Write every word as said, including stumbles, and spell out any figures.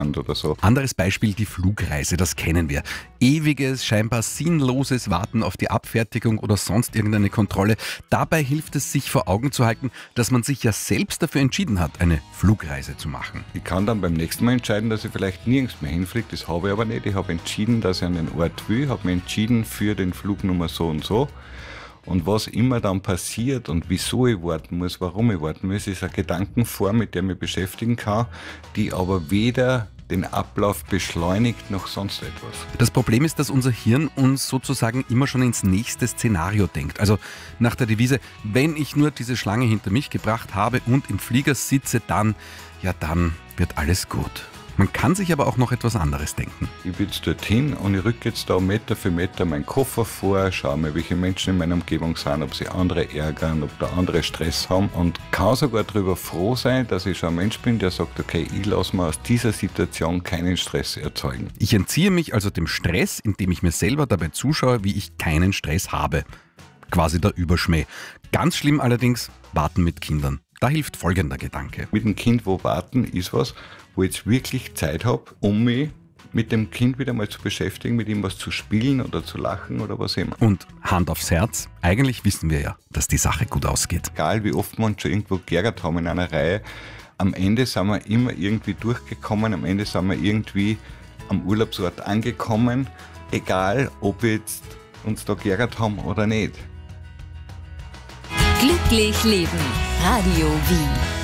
oder so. Anderes Beispiel, die Flugreise, das kennen wir. Ewiges, scheinbar sinnloses Warten auf die Abfertigung oder sonst irgendeine Kontrolle. Dabei hilft es, sich vor Augen zu halten, dass man sich ja selbst dafür entschieden hat, eine Flugreise zu machen. Ich kann dann beim nächsten Mal entscheiden, dass ich vielleicht nirgends mehr hinfliege. Das habe ich aber nicht. Ich habe entschieden, dass ich an den Ort will, habe mich entschieden für den Flugnummer so und so. Und was immer dann passiert und wieso ich warten muss, warum ich warten muss, ist eine Gedankenform, mit der ich mich beschäftigen kann, die aber weder den Ablauf beschleunigt noch sonst etwas. Das Problem ist, dass unser Hirn uns sozusagen immer schon ins nächste Szenario denkt. Also nach der Devise, wenn ich nur diese Schlange hinter mich gebracht habe und im Flieger sitze, dann, ja dann wird alles gut. Man kann sich aber auch noch etwas anderes denken. Ich bin jetzt dorthin und ich rücke jetzt da Meter für Meter meinen Koffer vor, schaue mal, welche Menschen in meiner Umgebung sind, ob sie andere ärgern, ob da andere Stress haben und kann sogar darüber froh sein, dass ich schon ein Mensch bin, der sagt, okay, ich lasse mir aus dieser Situation keinen Stress erzeugen. Ich entziehe mich also dem Stress, indem ich mir selber dabei zuschaue, wie ich keinen Stress habe. Quasi der Überschmäh. Ganz schlimm allerdings, warten mit Kindern. Da hilft folgender Gedanke. Mit dem Kind wo warten ist was, wo ich jetzt wirklich Zeit habe, um mich mit dem Kind wieder mal zu beschäftigen, mit ihm was zu spielen oder zu lachen oder was immer. Und Hand aufs Herz, eigentlich wissen wir ja, dass die Sache gut ausgeht. Egal wie oft wir uns schon irgendwo geärgert haben in einer Reihe, am Ende sind wir immer irgendwie durchgekommen, am Ende sind wir irgendwie am Urlaubsort angekommen, egal ob wir jetzt uns da geärgert haben oder nicht. Glücklich leben. Radio Wien.